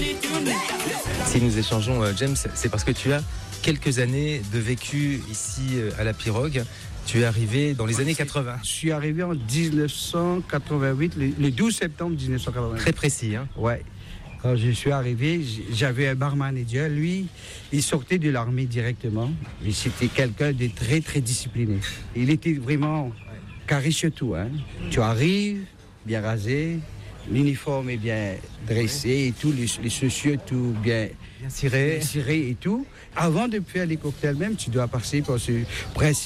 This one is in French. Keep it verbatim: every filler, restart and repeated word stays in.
Si nous échangeons, euh, James, c'est parce que tu as quelques années de vécu ici euh, à la Pirogue. Tu es arrivé dans les années quatre-vingts. Je suis arrivé en dix-neuf cent quatre-vingt-huit, le, le douze septembre dix-neuf cent quatre-vingt-huit. Très précis, hein? Ouais. Quand je suis arrivé, j'avais un bar manager. Lui, il sortait de l'armée directement. Et c'était quelqu'un de très, très discipliné. Il était vraiment carré sur tout. Hein. Tu arrives, bien rasé, l'uniforme est bien dressé et tout, les, les chaussures tout bien, bien ciré. ciré et tout. Avant de faire les cocktails même, tu dois passer par ce principe